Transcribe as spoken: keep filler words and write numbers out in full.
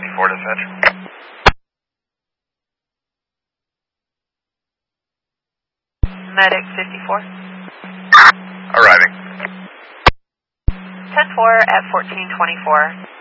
fifty-four dispatch. Medic fifty-four. Arriving. ten four at fourteen twenty-four.